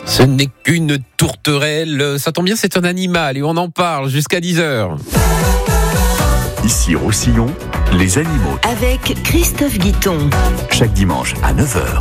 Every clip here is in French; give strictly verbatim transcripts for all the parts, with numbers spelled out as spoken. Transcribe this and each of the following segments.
Ce n'est qu'une tourterelle. Ça tombe bien, c'est un animal et on en parle jusqu'à dix heures. Ici Roussillon, les animaux. Avec Christophe Guiton. Chaque dimanche à neuf heures.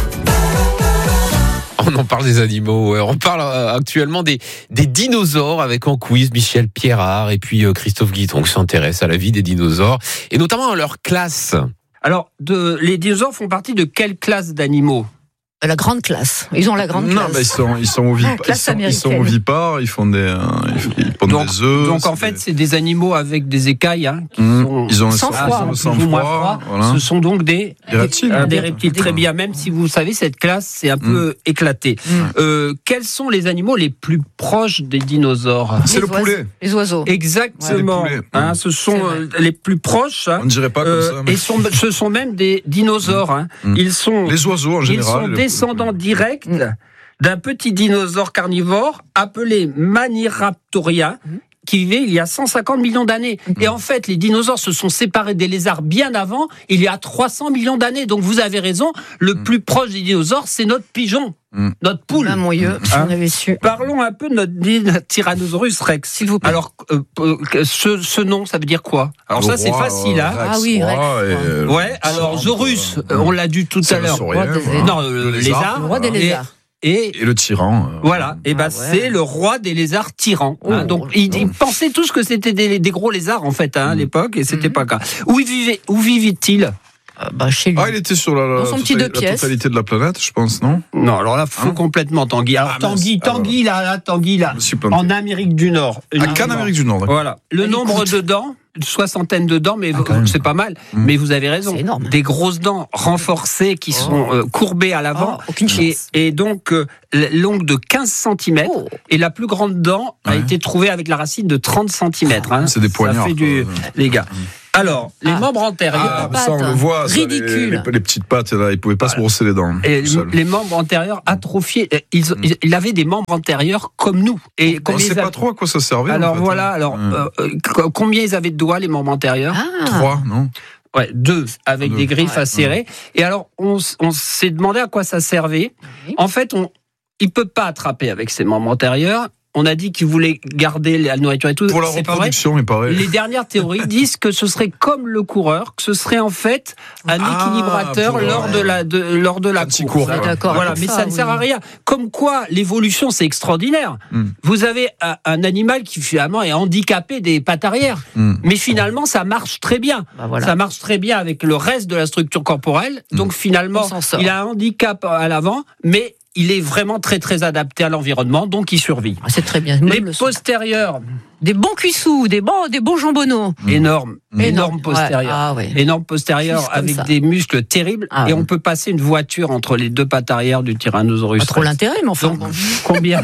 On en parle des animaux. On parle actuellement des, des dinosaures avec en quiz Michel Pierrard et puis Christophe Guiton qui s'intéresse à la vie des dinosaures et notamment à leur classe. Alors, de, les dinosaures font partie de quelle classe d'animaux ? La grande classe. Ils ont la grande non, classe. bah ils sont, ils sont ovipares. Ah, classe ils, sont, ils sont ovipares. Ils font des, euh, ils pondent donc, des œufs. Donc en fait, des... c'est des animaux avec des écailles. Hein, qui mmh. sont ils ont sans froid, plus ou moins froid. Voilà. Ce sont donc des, des reptiles. Euh, des reptiles. Très bien. Même si vous savez, cette classe, c'est un mmh. peu éclaté. Mmh. Euh, quels sont les animaux les plus proches des dinosaures ? C'est le poulet. Les oiseaux. Exactement. Ouais, hein, ce sont euh, les plus proches. Hein, on ne dirait pas comme euh, ça. Mais... Et sont, ce sont même des dinosaures. Hein. Mmh. Ils sont les oiseaux en général. Ils sont descendants directs d'un petit dinosaure carnivore appelé Maniraptorien qui vivait il y a cent cinquante millions d'années. Et en fait, les dinosaures se sont séparés des lézards bien avant, il y a trois cents millions d'années. Donc vous avez raison, le plus proche des dinosaures, c'est notre pigeon, notre poule. Ah, mon Dieu, si on avait su. Parlons un peu de notre, notre Tyrannosaurus Rex. S'il vous plaît. Alors, euh, euh, ce, ce nom, ça veut dire quoi ? Alors le ça, c'est roi, facile. Hein. Ah oui, Rex. Et... Ouais, alors Zorus, euh, on l'a dit tout à l'heure. Voilà. Non, le, le lézard. Le roi des lézards. Et, et le tyran. Euh... Voilà, et ben ah ouais. c'est le roi des lézards tyrans. Oh, hein, donc ils, ils pensaient tous que c'était des, des gros lézards en fait hein, à l'époque, et c'était mmh. pas le cas. Où vivait, où vivait-il ? Euh, bah, chez lui. Ah, il était sur la, la, Dans son petit la, deux pièces. la totalité de la planète, je pense, non ? Non, alors là, faux hein complètement, Tanguy. Alors, ah, Tanguy, Tanguy, là, là, Tanguy, là, en Amérique du Nord. Ah, qu'en Amérique du Nord, d'accord. Voilà. Le ah, nombre écoute. de dents, une soixantaine de dents, mais ah, vous, c'est pas mal. Mmh. Mais vous avez raison. C'est énorme. Des grosses dents renforcées qui oh. sont euh, courbées à l'avant. Oh, aucune chance. Et, et donc, euh, longue de quinze centimètres. Oh. Et la plus grande dent ouais. a été trouvée avec la racine de trente centimètres. Hein. C'est des poignards. Ça fait du, quoi. les gars. Alors, les ah. membres antérieurs. Ah, ça, on le voit. Ça, ridicule. Les, les, les petites pattes, là, ils pouvaient pas voilà. se brosser les dents. Et les membres antérieurs atrophiés. Ils, mm. ils, il avait des membres antérieurs comme nous. Et on ne sait pas trop à quoi ça servait. Alors en fait, voilà. hein. Alors, mm. euh, combien ils avaient de doigts, les membres antérieurs ? ah. Trois, non ? Ouais, deux, avec deux. des griffes ouais. acérées. Ouais. Et alors, on, on s'est demandé à quoi ça servait. Oui. En fait, on, il peut pas attraper avec ses membres antérieurs. On a dit qu'il voulait garder la nourriture et tout. Pour la c'est reproduction, il paraît. Les dernières théories disent que ce serait comme le coureur, que ce serait en fait un ah, équilibrateur lors, de la, de, lors de la course. Court, ouais. D'accord. Voilà, mais ça, ça ne oui. sert à rien. Comme quoi, l'évolution, c'est extraordinaire. Mm. Vous avez un, un animal qui finalement est handicapé des pattes arrière. Mm. Mais finalement, ça marche très bien. Bah voilà. Ça marche très bien avec le reste de la structure corporelle. Mm. Donc finalement, il a un handicap à l'avant, mais il est vraiment très très adapté à l'environnement, donc il survit. Ah, c'est très bien. Les postérieurs, des bons cuissous, des bons, des bons jambonneaux. Mmh. Énorme, mmh. énorme postérieur, ouais. Ah, ouais. énorme postérieur avec ça. Des muscles terribles. Ah, et ouais. on peut passer une voiture entre les deux pattes arrière du Tyrannosaurus. Pas trop l'intérêt, mais enfin. Donc, bon. combien,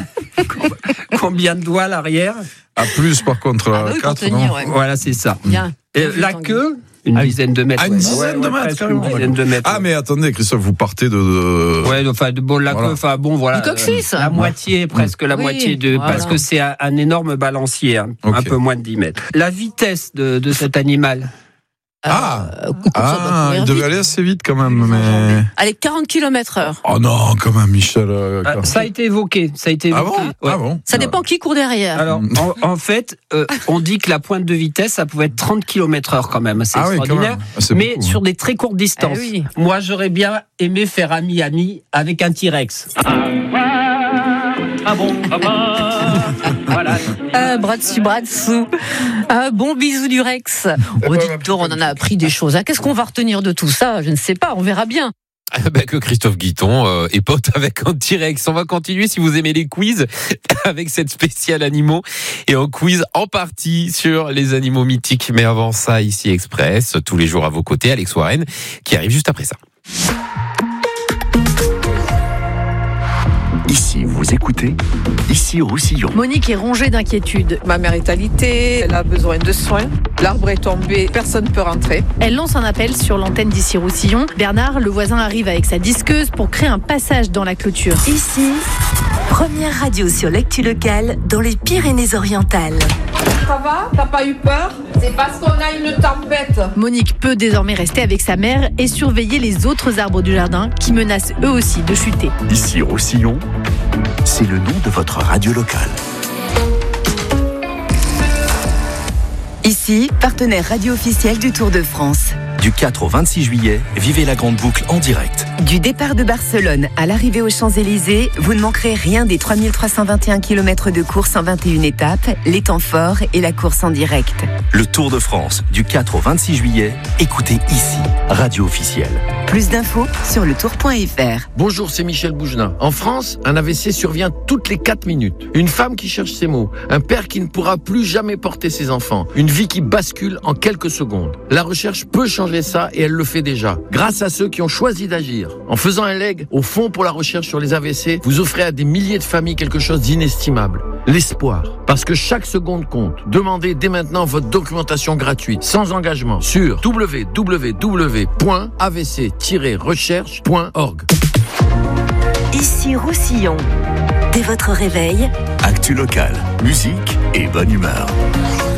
combien de doigts à l'arrière ? À plus, par contre, ah, oui, quatre, tenir, non ouais. Voilà, c'est ça. Bien. Et la queue. Une ah, dizaine de mètres. Ah, une ouais. dizaine, ouais, de, ouais, mètres, une dizaine de mètres. Ah, mais attendez, Christophe, vous partez de. de... Ouais, enfin, de bon, la voilà. queue, enfin, bon, voilà. Du coccyx. La moitié, presque la oui, moitié de. Voilà. Parce que c'est un, un énorme balancier, hein, okay. un peu moins de dix mètres. La vitesse de, de cet animal. Ah, euh, ah il devait vite. aller assez vite quand même. Mais... Allez, quarante kilomètres heure. Oh non, quand même, Michel. Euh, ah, ça a été évoqué. Ça a été évoqué. Ah bon, ouais. ah bon Ça dépend qui court derrière. Alors, en, en fait, euh, on dit que la pointe de vitesse, ça pouvait être trente kilomètres heure quand même. C'est ah extraordinaire. Oui, ah, c'est mais beaucoup, sur des très courtes distances. Eh oui. Moi, j'aurais bien aimé faire ami-ami avec un T-Rex. Ah bon, papa. Voilà. Un bras dessus, bras dessous. Un bon bisou du Rex. Oh, dites donc, on en a appris des choses. Qu'est-ce qu'on va retenir de tout ça ? Je ne sais pas, on verra bien. Ben que Christophe Guiton euh, est pote avec un T-Rex. On va continuer si vous aimez les quiz avec cette spéciale animaux et un quiz en partie sur les animaux mythiques. Mais avant ça, ici Express, tous les jours à vos côtés, Alex Warren qui arrive juste après ça. Ici, vous écoutez, ici Roussillon. Monique est rongée d'inquiétude. Ma mère est alitée, elle a besoin de soins. L'arbre est tombé, personne ne peut rentrer. Elle lance un appel sur l'antenne d'ici Roussillon. Bernard, le voisin, arrive avec sa disqueuse pour créer un passage dans la clôture. Ici, première radio sur l'actu locale dans les Pyrénées-Orientales. Ça va ? T'as pas eu peur ? C'est parce qu'on a une tempête. Monique peut désormais rester avec sa mère et surveiller les autres arbres du jardin qui menacent eux aussi de chuter. Ici Roussillon, c'est le nom de votre radio locale. Ici, partenaire radio officiel du Tour de France. Du quatre au vingt-six juillet, vivez la grande boucle en direct. Du départ de Barcelone à l'arrivée aux Champs-Élysées, vous ne manquerez rien des trois mille trois cent vingt et un kilomètres de course en vingt et une étapes, les temps forts et la course en direct. Le Tour de France, du quatre au vingt-six juillet, écoutez ici, radio officielle. Plus d'infos sur le tour point f r. Bonjour, c'est Michel Bougenat. En France, un A V C survient toutes les quatre minutes. Une femme qui cherche ses mots, un père qui ne pourra plus jamais porter ses enfants, une vie qui bascule en quelques secondes. La recherche peut changer ça et elle le fait déjà. Grâce à ceux qui ont choisi d'agir. En faisant un leg au Fonds pour la recherche sur les A V C, vous offrez à des milliers de familles quelque chose d'inestimable. L'espoir. Parce que chaque seconde compte. Demandez dès maintenant votre documentation gratuite, sans engagement, sur w w w point a v c tiret recherche point org. Ici Roussillon. Dès votre réveil, Actu locale, musique et bonne humeur.